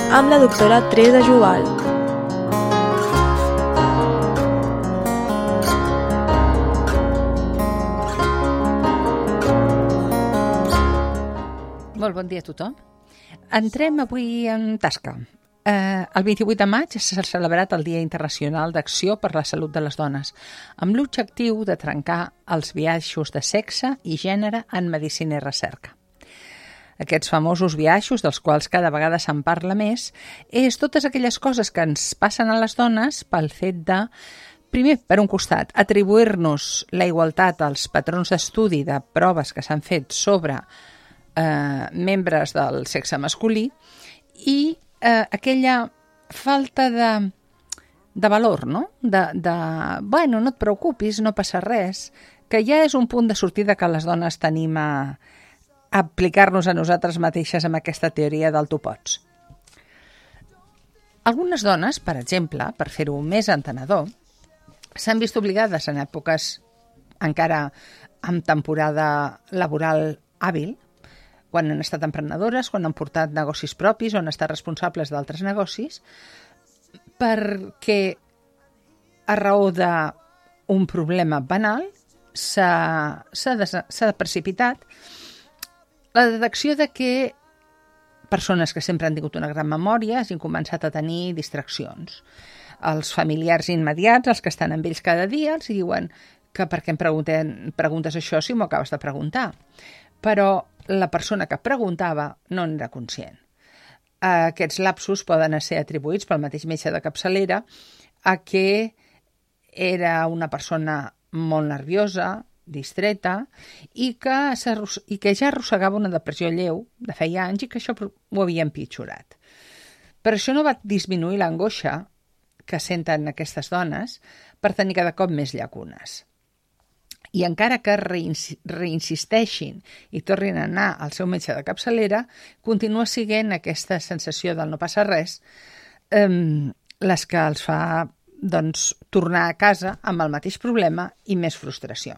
amb la doctora Teresa Jubal. Molt bon dia a tothom. Entrem avui en tasca. El 28 de maig s'ha celebrat el Dia Internacional d'Acció per la Salut de les Dones, amb l'objectiu de trencar els biaixos de sexe i gènere en medicina i recerca. Aquests famosos biaixos, dels quals cada vegada se'n parla més, és totes aquelles coses que ens passen a les dones pel fet de, primer, per un costat, atribuir-nos la igualtat als patrons d'estudi de proves que s'han fet sobre membres del sexe masculí i aquella falta de valor, no? Bueno, no et preocupis, no passa res, que ja és un punt de sortida que les dones tenim a aplicar-nos a nosaltres mateixes amb aquesta teoria del tu pots. Algunes dones, per exemple, per fer-ho més entenedor, s'han vist obligades en èpoques encara amb temporada laboral hàbil, quan han estat emprenedores, quan han portat negocis propis o han estat responsables d'altres negocis, perquè a raó d'un problema banal s'ha precipitat la detecció de que persones que sempre han tingut una gran memòria hagin començat a tenir distraccions. Els familiars immediats, els que estan amb ells cada dia, els diuen que per què em preguntes això si m'ho acabes de preguntar. Però la persona que preguntava no n'era conscient. Aquests lapsus poden ser atribuïts pel mateix metge de capçalera a que era una persona molt nerviosa, distreta, i que ja arrossegava una depressió lleu de feia anys i que això ho havia empitjorat. Però això no va disminuir l'angoixa que senten aquestes dones per tenir cada cop més llacunes. I encara que reinsisteixin i tornin a anar al seu metge de capçalera, continua sent aquesta sensació del no passa res les que els fa tornar a casa amb el mateix problema i més frustració.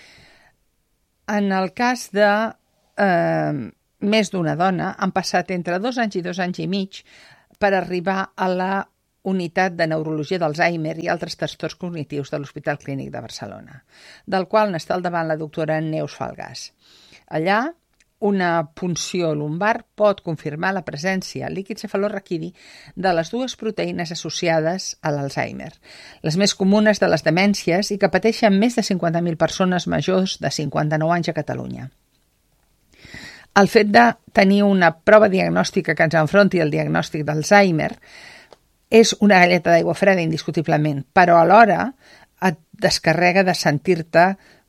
En el cas de més d'una dona, han passat entre 2 anys i 2 anys i mig per arribar a la Unitat de Neurologia d'Alzheimer i altres trastorns cognitius de l'Hospital Clínic de Barcelona, del qual n'està al davant la doctora Neus Falgàs. Allà, una punció lumbar pot confirmar la presència al líquid cefalorraquidi de les 2 proteïnes associades a l'Alzheimer, les més comunes de les demències i que pateixen més de 50.000 persones majors de 59 anys a Catalunya. El fet de tenir una prova diagnòstica que ens enfronti al diagnòstic d'Alzheimer és una galleta d'aigua freda, indiscutiblement, però alhora et descarrega de sentir-te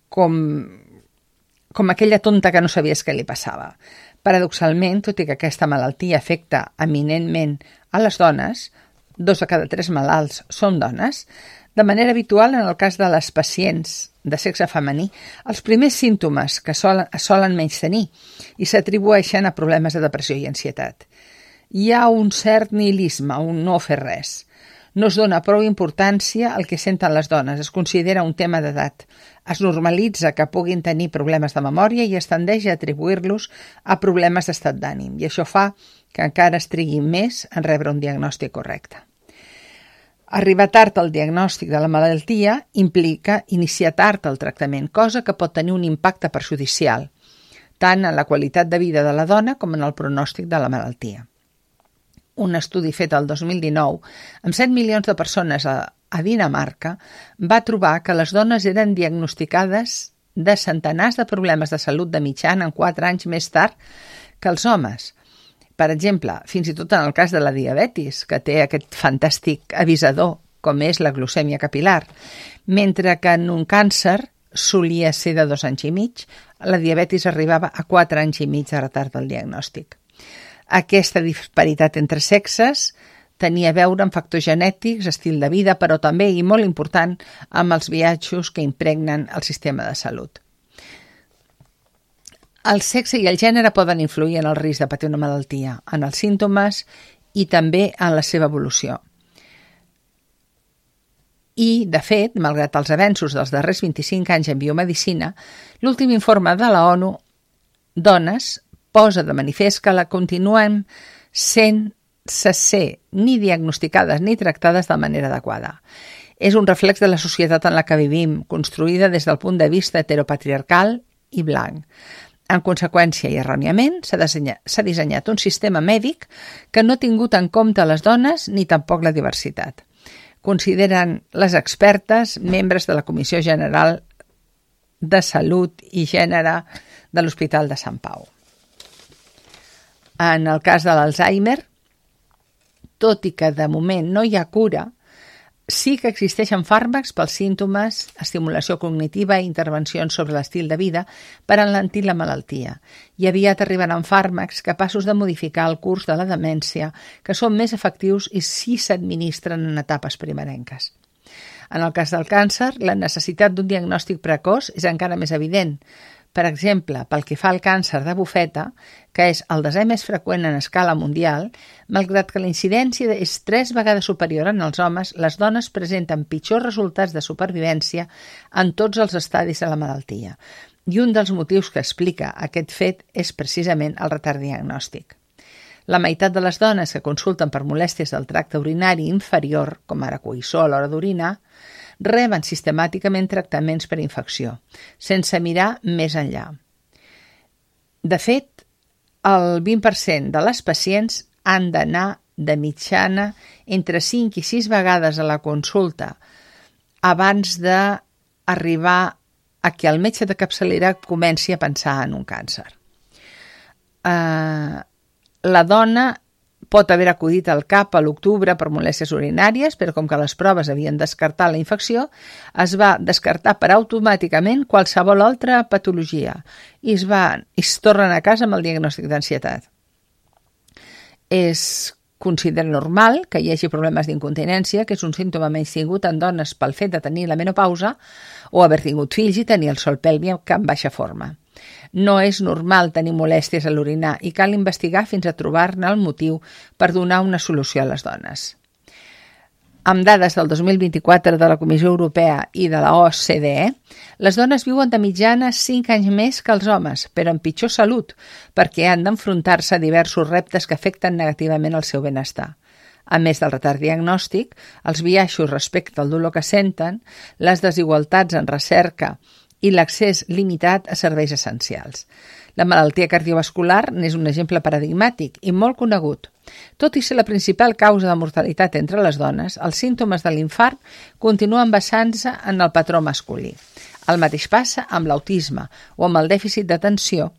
com aquella tonta que no sabies què li passava. Paradoxalment, tot i que aquesta malaltia afecta eminentment a les dones, 2 de cada 3 malalts són dones, de manera habitual en el cas de les pacients de sexe femení, els primers símptomes que solen menys tenir i s'atribueixen a problemes de depressió i ansietat. Hi ha un cert nihilisme, un no fer res. No es dona prou importància al que senten les dones, es considera un tema d'edat. Es normalitza que puguin tenir problemes de memòria i es tendeix a atribuir-los a problemes d'estat d'ànim, i això fa que encara es trigui més en rebre un diagnòstic correcte. Arribar tard al diagnòstic de la malaltia implica iniciar tard el tractament, cosa que pot tenir un impacte perjudicial, tant en la qualitat de vida de la dona com en el pronòstic de la malaltia. Un estudi fet el 2019 amb 7 milions de persones a Dinamarca va trobar que les dones eren diagnosticades de centenars de problemes de salut de mitjana en 4 anys més tard que els homes. Per exemple, fins i tot en el cas de la diabetis, que té aquest fantàstic avisador com és la glucèmia capil·lar, mentre que en un càncer solia ser de 2 anys i mig, la diabetis arribava a 4 anys i mig de retard del diagnòstic. Aquesta disparitat entre sexes tenia a veure amb factors genètics, estil de vida, però també, i molt important, amb els biaixos que impregnen el sistema de salut. El sexe i el gènere poden influir en el risc de patir una malaltia, en els símptomes i també en la seva evolució. I, de fet, malgrat els avenços dels darrers 25 anys en biomedicina, l'últim informe de la ONU, Dones, posa de manifest que la continuem sent ser ni diagnosticades ni tractades de manera adequada. És un reflex de la societat en la que vivim, construïda des del punt de vista heteropatriarcal i blanc. En conseqüència i erròniament, s'ha dissenyat un sistema mèdic que no ha tingut en compte les dones ni tampoc la diversitat. Consideren les expertes membres de la Comissió General de Salut i Gènere de l'Hospital de Sant Pau. En el cas de l'Alzheimer, tot i que de moment no hi ha cura, sí que existeixen fàrmacs pels símptomes, estimulació cognitiva i intervencions sobre l'estil de vida per alentir la malaltia. I aviat arribaran fàrmacs capaços de modificar el curs de la demència, que són més efectius i si s'administren en etapes primerenques. En el cas del càncer, la necessitat d'un diagnòstic precoç és encara més evident. Per exemple, pel que fa al càncer de bufeta, que és el desè més freqüent en escala mundial, malgrat que la incidència és 3 vegades superior en els homes, les dones presenten pitjors resultats de supervivència en tots els estadis de la malaltia. I un dels motius que explica aquest fet és precisament el retard diagnòstic. La meitat de les dones que consulten per molèsties del tracte urinari inferior, com ara coïssor a l'hora d'orinar, reben sistemàticament tractaments per infecció, sense mirar més enllà. De fet, el 20% de les pacients han d'anar de mitjana entre 5 i 6 vegades a la consulta abans d'arribar a que el metge de capçalera comenci a pensar en un càncer. La dona pot haver acudit al CAP a l'octubre per molèsties urinàries, però com que les proves havien descartat la infecció, es va descartar per automàticament qualsevol altra patologia i es tornen a casa amb el diagnòstic d'ansietat. Es considera normal que hi hagi problemes d'incontinència, que és un símptoma menys tingut en dones pel fet de tenir la menopausa o haver tingut fills i tenir el sòl pèlvic en baixa forma. No és normal tenir molèsties a l'orinar i cal investigar fins a trobar-ne el motiu per donar una solució a les dones. Amb dades del 2024 de la Comissió Europea i de la OCDE, les dones viuen de mitjana 5 anys més que els homes, però amb pitjor salut, perquè han d'enfrontar-se a diversos reptes que afecten negativament el seu benestar. A més del retard diagnòstic, els biaixos respecte al dolor que senten, les desigualtats en recerca i l'accés limitat a serveis essencials. La malaltia cardiovascular n'és un exemple paradigmàtic i molt conegut. Tot i ser la principal causa de mortalitat entre les dones, els símptomes de l'infart continuen basant-se en el patró masculí. El mateix passa amb l'autisme o amb el dèficit d'atenció,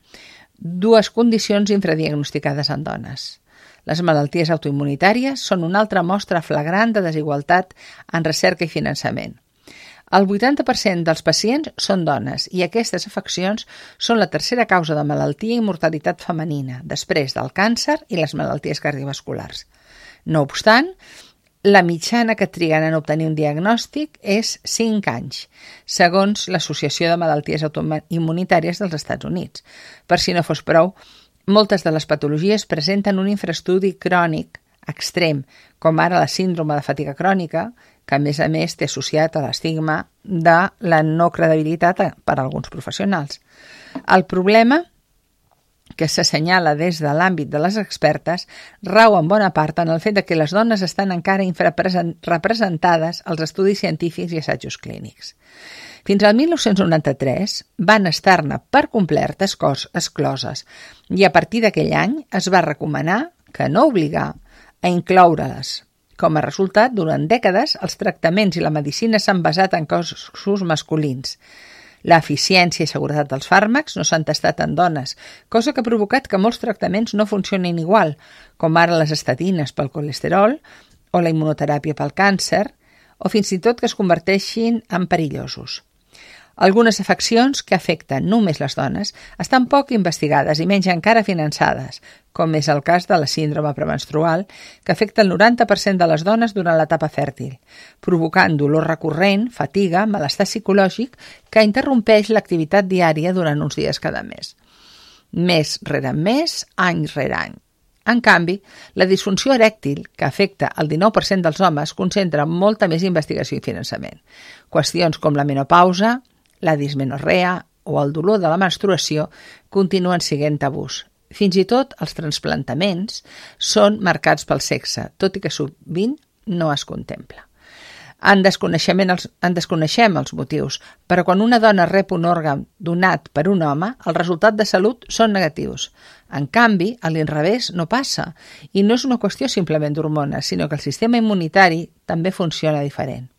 dues condicions infradiagnosticades en dones. Les malalties autoimmunitàries són una altra mostra flagrant de desigualtat en recerca i finançament. El 80% dels pacients són dones i aquestes afeccions són la tercera causa de malaltia i mortalitat femenina, després del càncer i les malalties cardiovasculars. No obstant, la mitjana que triguen en obtenir un diagnòstic és 5 anys, segons l'Associació de Malalties Autoimmunitàries dels Estats Units. Per si no fos prou, moltes de les patologies presenten un infraestudi crònic extrem, com ara la síndrome de fatiga crònica, que a més té associat a l'estigma de la no credibilitat per a alguns professionals. El problema que s'assenyala des de l'àmbit de les expertes rau en bona part en el fet de que les dones estan encara infrarepresentades als estudis científics i assajos clínics. Fins al 1993 van estar-ne per complet excloses i a partir d'aquell any es va recomanar, que no obligar, a incloure-les. Com a resultat, durant dècades, els tractaments i la medicina s'han basat en cossos masculins. L'eficiència i seguretat dels fàrmacs no s'han testat en dones, cosa que ha provocat que molts tractaments no funcionin igual, com ara les estatines pel colesterol o la immunoteràpia pel càncer, o fins i tot que es converteixin en perillosos. Algunes afeccions que afecten només les dones estan poc investigades i menys encara finançades, com és el cas de la síndrome premenstrual, que afecta el 90% de les dones durant l'etapa fèrtil, provocant dolor recurrent, fatiga, malestar psicològic, que interrompeix l'activitat diària durant uns dies cada mes. Mes rere mes, any rere any. En canvi, la disfunció erèctil, que afecta el 19% dels homes, concentra molta més investigació i finançament. Qüestions com la menopausa, la dismenorrea o el dolor de la menstruació continuen sent tabús Fins i tot els transplantaments són marcats pel sexe, tot i que sovint no es contempla. En desconeixem els motius, però quan una dona rep un òrgan donat per un home, els resultats de salut són negatius. En canvi, a l'inrevés no passa, i no és una qüestió simplement d'hormones, sinó que el sistema immunitari també funciona diferent.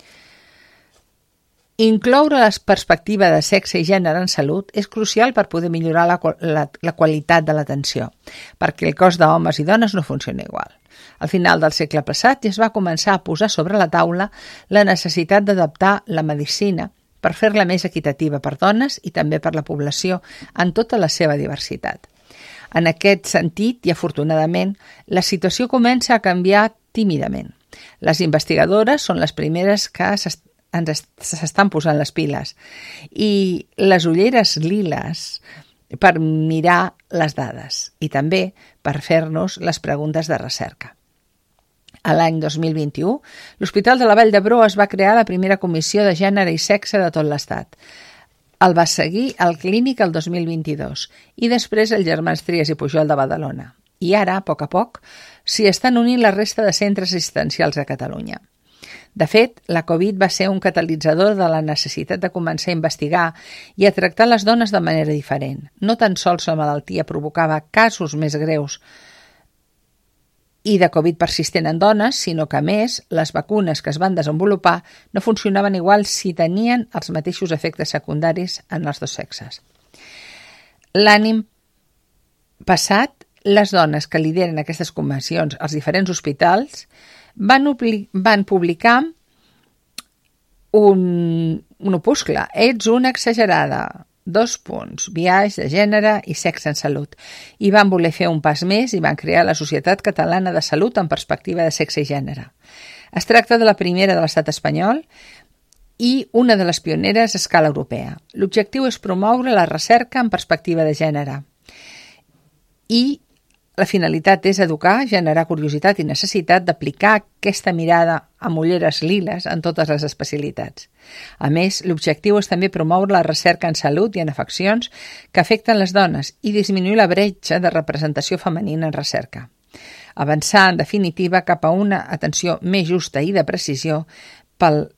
Incloure la perspectiva de sexe i gènere en salut és crucial per poder millorar la qualitat de l'atenció, perquè el cos d'homes i dones no funciona igual. Al final del segle passat ja es va començar a posar sobre la taula la necessitat d'adaptar la medicina per fer-la més equitativa per dones i també per la població en tota la seva diversitat. En aquest sentit, i afortunadament, la situació comença a canviar tímidament. Les investigadores són les primeres que s'estan posant les piles i les ulleres liles per mirar les dades i també per fer-nos les preguntes de recerca. A l'any 2021, l'Hospital de la Vall d'Hebron es va crear la primera comissió de gènere i sexe de tot l'Estat. El va seguir el Clínic el 2022 i després el Germans Trias i Pujol de Badalona. I ara, a poc, s'hi estan unint la resta de centres assistencials a Catalunya. De fet, la Covid va ser un catalitzador de la necessitat de començar a investigar i a tractar les dones de manera diferent. No tan sols la malaltia provocava casos més greus i de Covid persistent en dones, sinó que, a més, les vacunes que es van desenvolupar no funcionaven igual si tenien els mateixos efectes secundaris en els dos sexes. L'any passat, les dones que lideren aquestes comissions als diferents hospitals van publicar un opuscle. Ets una exagerada. Biaix de gènere i sexe en salut. I van voler fer un pas més i van crear la Societat Catalana de Salut en perspectiva de sexe i gènere. Es tracta de la primera de l'estat espanyol i una de les pioneres a escala europea. L'objectiu és promoure la recerca en perspectiva de gènere. I la finalitat és educar, generar curiositat i necessitat d'aplicar aquesta mirada amb ulleres liles en totes les especialitats. A més, l'objectiu és també promoure la recerca en salut i en afeccions que afecten les dones i disminuir la bretxa de representació femenina en recerca. Avançar, en definitiva, cap a una atenció més justa i de precisió pel